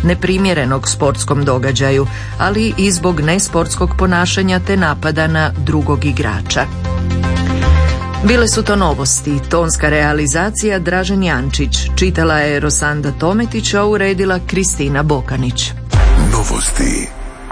neprimjerenog sportskom događaju, ali i zbog nesportskog ponašanja te napada na drugog igrača. Bile su to novosti, tonska realizacija Dražen Jančić, čitala je Rosanda Tometić, a uredila Kristina Bokanić. Novosti.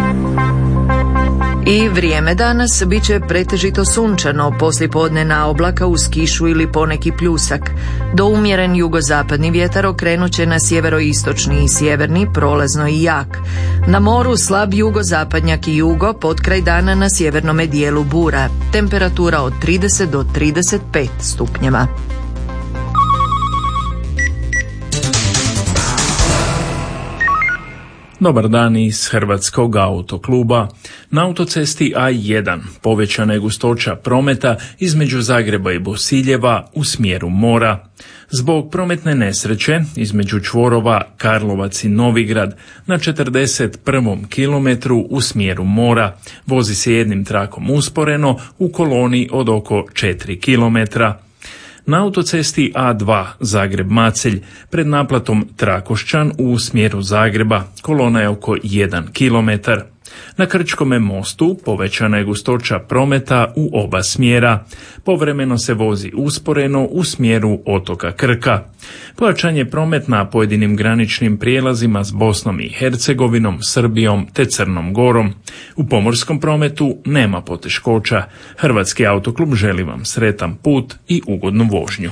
I vrijeme danas bit će pretežito sunčano, poslijepodne na oblaka uz kišu ili poneki pljusak. Do umjeren jugozapadni vjetar okrenut će na sjeveroistočni i sjeverni, prolazno i jak. Na moru slab jugozapadnjak i jugo, potkraj dana na sjevernome dijelu bura. Temperatura od 30 do 35 stupnjeva. Dobar dan iz Hrvatskog autokluba. Na autocesti A1 povećana je gustoća prometa između Zagreba i Bosiljeva u smjeru mora. Zbog prometne nesreće između čvorova Karlovac i Novigrad na 41. kilometru u smjeru mora vozi se jednim trakom usporeno u koloni od oko 4 kilometra. Na autocesti A2 Zagreb-Macelj pred naplatom Trakošćan u smjeru Zagreba kolona je oko 1 km. Na Krčkome mostu povećana je gustoća prometa u oba smjera. Povremeno se vozi usporeno u smjeru otoka Krka. Pojačan je promet na pojedinim graničnim prijelazima s Bosnom i Hercegovinom, Srbijom te Crnom Gorom. U pomorskom prometu nema poteškoća. Hrvatski autoklub želi vam sretan put i ugodnu vožnju.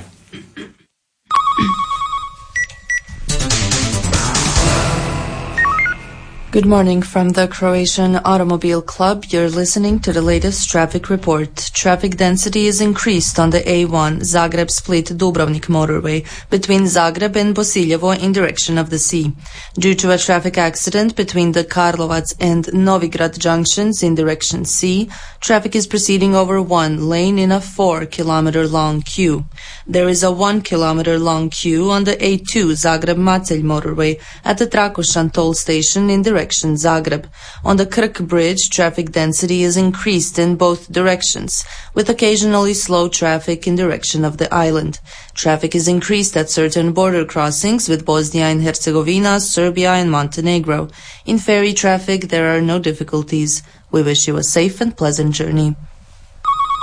Good morning from the Croatian Automobile Club. You're listening to the latest traffic report. Traffic density is increased on the A1 Zagreb-Split-Dubrovnik motorway between Zagreb and Bosiljevo in direction of the sea. Due to a traffic accident between the Karlovac and Novigrad junctions in direction C, traffic is proceeding over one lane in a 4-kilometer-long queue. There is a 1-kilometer-long queue on the A2 Zagreb-Macelj motorway at the Trakošan toll station in direction Zagreb. On the Krk bridge, traffic density is increased in both directions, with occasionally slow traffic in direction of the island. Traffic is increased at certain border crossings with Bosnia and Herzegovina, Serbia and Montenegro. In ferry traffic, there are no difficulties. We wish you a safe and pleasant journey.